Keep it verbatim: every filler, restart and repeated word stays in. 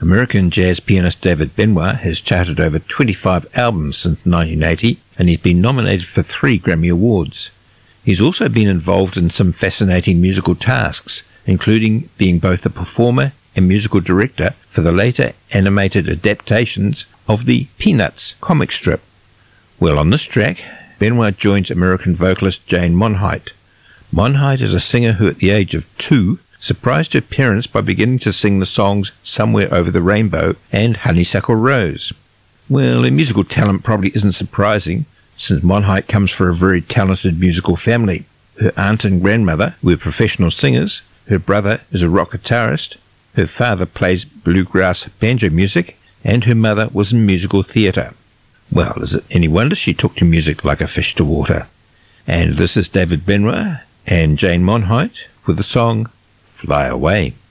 American jazz pianist David Benoit has charted over twenty-five albums since nineteen eighty, and he's been nominated for three Grammy Awards. He's also been involved in some fascinating musical tasks, including being both a performer and musical director for the later animated adaptations of the Peanuts comic strip. Well, on this track, Benoit joins American vocalist Jane Monheit. Monheit is a singer who, at the age of two, surprised her parents by beginning to sing the songs Somewhere Over the Rainbow and Honeysuckle Rose. Well, her musical talent probably isn't surprising, since Monheit comes from a very talented musical family. Her aunt and grandmother were professional singers, her brother is a rock guitarist, her father plays bluegrass banjo music, and her mother was in musical theatre. Well, is it any wonder she took to music like a fish to water? And this is David Benoit and Jane Monheit with the song Fly Away.